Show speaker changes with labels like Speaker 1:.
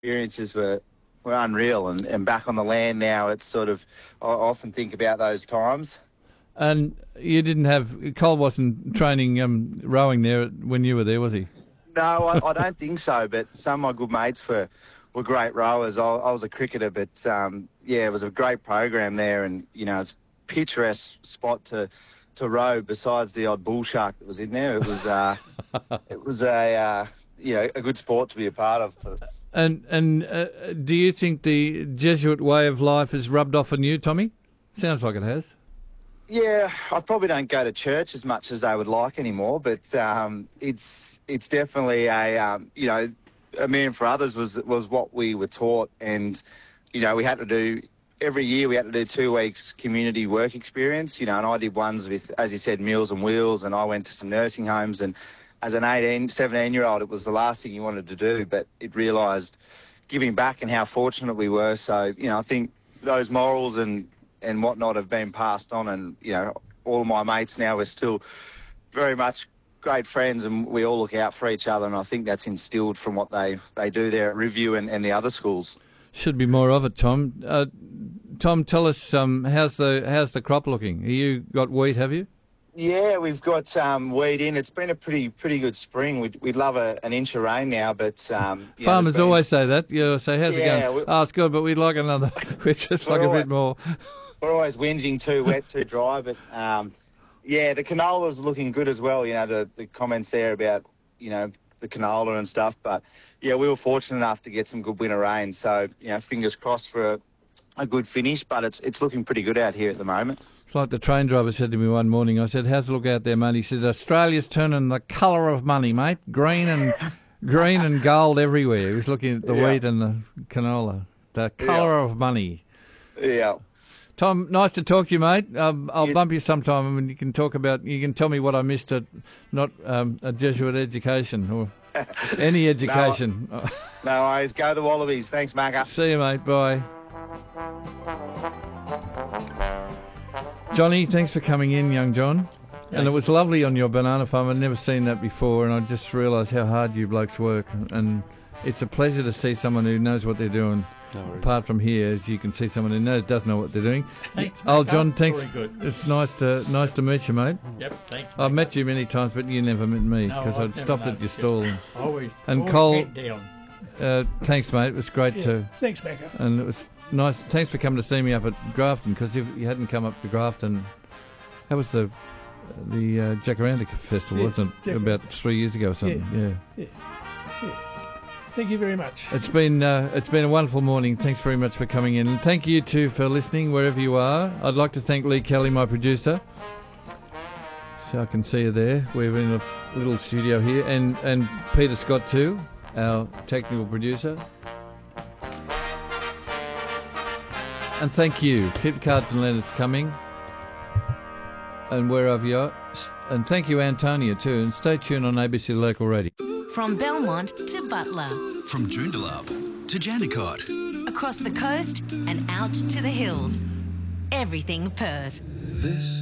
Speaker 1: experiences were unreal, and back on the land now, it's sort of, I often think about those times.
Speaker 2: And you didn't have, Cole wasn't training rowing there when you were there, was he?
Speaker 1: No, I don't think so, but some of my good mates were great rowers. I was a cricketer, but yeah, it was a great program there, and it's a picturesque spot to row. Besides the odd bull shark that was in there, it was a good sport to be a part of.
Speaker 2: And do you think the Jesuit way of life has rubbed off on you, Tommy? Sounds like it has.
Speaker 1: Yeah, I probably don't go to church as much as they would like anymore, but it's definitely a million for others was what we were taught, and we had to do every year. We had to do 2 weeks community work experience, and I did ones with, as you said, Meals on Wheels, and I went to some nursing homes, and as an 17-year-old, it was the last thing you wanted to do, but it realised giving back and how fortunate we were. So, I think those morals and whatnot have been passed on, and, all of my mates now, we're still very much great friends, and we all look out for each other, and I think that's instilled from what they do there at Review and the other schools.
Speaker 2: Should be more of it, Tom. Tom, tell us, how's the crop looking? You got wheat, have you?
Speaker 1: Yeah, we've got wheat in. It's been a pretty good spring. We'd love an inch of rain now, but
Speaker 2: farmers always say that. You say, how's it going? Oh, it's good, but we'd like another. We'd just like a bit more.
Speaker 1: We're always whinging, too wet, too dry, but the canola's looking good as well. The comments there about the canola and stuff, but we were fortunate enough to get some good winter rain. So fingers crossed for a good finish, but it's looking pretty good out here at the moment.
Speaker 2: It's like the train driver said to me one morning. I said, how's it look out there, mate? He said, Australia's turning the colour of money, mate. Green and gold everywhere. He was looking at the wheat and the canola. The colour of money.
Speaker 1: Yeah.
Speaker 2: Tom, nice to talk to you, mate. I'll bump you sometime and you can tell me what I missed at not a Jesuit education or any education.
Speaker 1: No worries. Go the Wallabies. Thanks, Macca.
Speaker 2: See you, mate. Bye. Johnny, thanks for coming in, young John. And it was lovely on your banana farm. I'd never seen that before, and I just realised how hard you blokes work. And it's a pleasure to see someone who knows what they're doing.
Speaker 3: No worries.
Speaker 2: Apart from here, as you can see someone who does know what they're doing.
Speaker 3: Thanks,
Speaker 2: John, thanks.
Speaker 3: Very good.
Speaker 2: It's nice to meet you, mate.
Speaker 3: Yep, thanks.
Speaker 2: I've met you many times, but you never met me because I'd stopped at your stall.
Speaker 3: Always.
Speaker 2: And Cole,
Speaker 3: head down.
Speaker 2: thanks, mate. It was great to.
Speaker 3: Thanks, Becca.
Speaker 2: And it was nice. Thanks for coming to see me up at Grafton, because if you hadn't come up to Grafton, that was the Jacaranda Festival, wasn't it? About 3 years ago or something.
Speaker 3: Yeah. Thank you very much.
Speaker 2: It's been a wonderful morning. Thanks very much for coming in, and thank you too for listening wherever you are. I'd like to thank Lee Kelly, my producer. So I can see you there. We're in a little studio here, and Peter Scott too, our technical producer. And thank you. Keep the cards and letters coming. And wherever you are. And thank you, Antonia, too. And stay tuned on ABC Local Radio.
Speaker 4: From Belmont to Butler.
Speaker 5: From Joondalup to Jandakot.
Speaker 4: Across the coast and out to the hills. Everything Perth.
Speaker 5: This